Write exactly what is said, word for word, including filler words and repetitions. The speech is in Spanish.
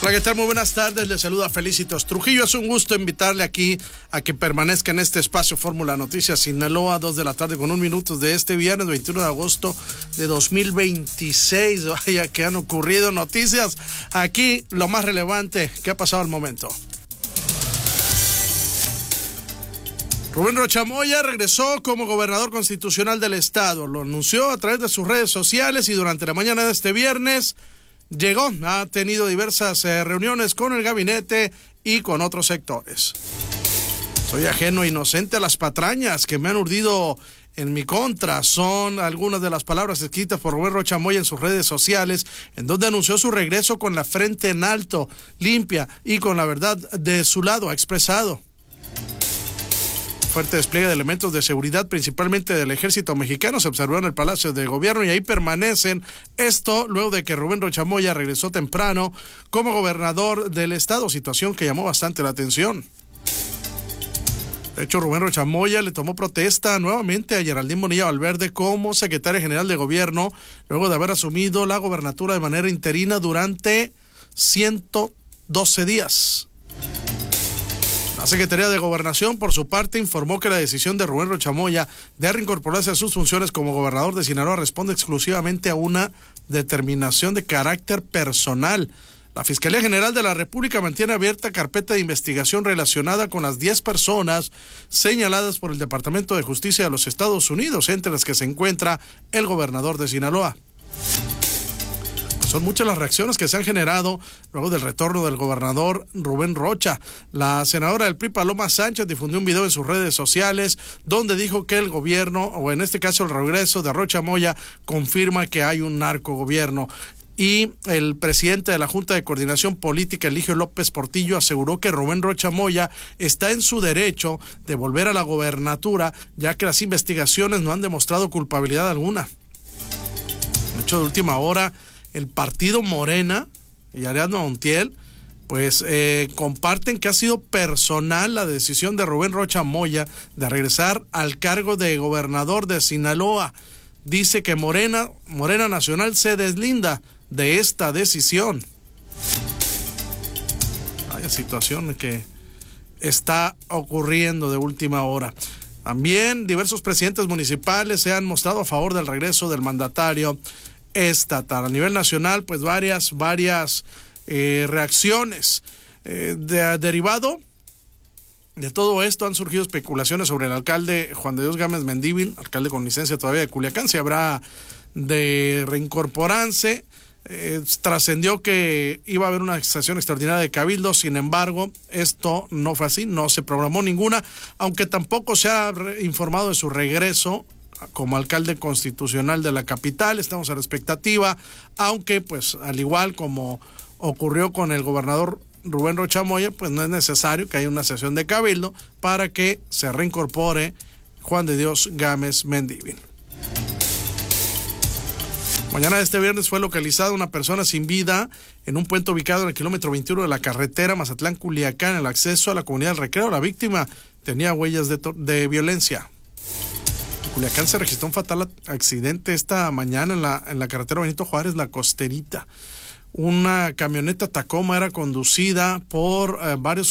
Hola, ¿qué tal? Muy buenas tardes, les saluda Felicitos Trujillo. Es un gusto invitarle aquí a que permanezca en este espacio Fórmula Noticias Sinaloa, dos de la tarde con un minuto de este viernes veintiuno de agosto de dos mil veintiséis. Vaya que han ocurrido noticias aquí, lo más relevante que ha pasado al momento. Rubén Rocha Moya regresó como gobernador constitucional del estado. Lo anunció a través de sus redes sociales y durante la mañana de este viernes llegó. Ha tenido diversas eh, reuniones con el gabinete y con otros sectores. Soy ajeno e inocente a las patrañas que me han urdido en mi contra. Son algunas de las palabras escritas por Rubén Rocha Moya en sus redes sociales, en donde anunció su regreso con la frente en alto, limpia y con la verdad de su lado. Ha expresado fuerte despliegue de elementos de seguridad, principalmente del ejército mexicano, se observó en el Palacio de Gobierno y ahí permanecen. Esto luego de que Rubén Rocha Moya regresó temprano como gobernador del estado, situación que llamó bastante la atención. De hecho, Rubén Rocha Moya le tomó protesta nuevamente a Geraldine Bonilla Valverde como secretaria general de gobierno, luego de haber asumido la gobernatura de manera interina durante ciento doce días. La Secretaría de Gobernación, por su parte, informó que la decisión de Rubén Rocha Moya de reincorporarse a sus funciones como gobernador de Sinaloa responde exclusivamente a una determinación de carácter personal. La Fiscalía General de la República mantiene abierta carpeta de investigación relacionada con las diez personas señaladas por el Departamento de Justicia de los Estados Unidos, entre las que se encuentra el gobernador de Sinaloa. Son muchas las reacciones que se han generado luego del retorno del gobernador Rubén Rocha. La senadora del P R I, Paloma Sánchez, difundió un video en sus redes sociales donde dijo que el gobierno, o en este caso el regreso de Rocha Moya, confirma que hay un narcogobierno. Y el presidente de la Junta de Coordinación Política, Eligio López Portillo, aseguró que Rubén Rocha Moya está en su derecho de volver a la gobernatura, ya que las investigaciones no han demostrado culpabilidad alguna. De hecho, de última hora, el partido Morena y Ariadna Montiel, pues eh, comparten que ha sido personal la decisión de Rubén Rocha Moya de regresar al cargo de gobernador de Sinaloa. Dice que Morena, Morena Nacional se deslinda de esta decisión. Hay situación que está ocurriendo de última hora. También diversos presidentes municipales se han mostrado a favor del regreso del mandatario estatal. A nivel nacional, pues varias, varias eh, reacciones. Eh, de, derivado de todo esto han surgido especulaciones sobre el alcalde Juan de Dios Gámez Mendívil, alcalde con licencia todavía de Culiacán, si habrá de reincorporarse. Eh, trascendió que iba a haber una sesión extraordinaria de Cabildo, sin embargo, esto no fue así, no se programó ninguna, aunque tampoco se ha informado de su regreso como alcalde constitucional de la capital. Estamos a la expectativa, aunque pues al igual como ocurrió con el gobernador Rubén Rocha Moya, pues no es necesario que haya una sesión de cabildo para que se reincorpore Juan de Dios Gámez Mendívil. Mañana de este viernes fue localizada una persona sin vida en un puente ubicado en el kilómetro veintiuno de la carretera Mazatlán-Culiacán, en el acceso a la comunidad del Recreo. La víctima tenía huellas de, de violencia. Culiacán se registró un fatal accidente esta mañana en la, en la carretera Benito Juárez, La Costerita. Una camioneta Tacoma era conducida por eh, varios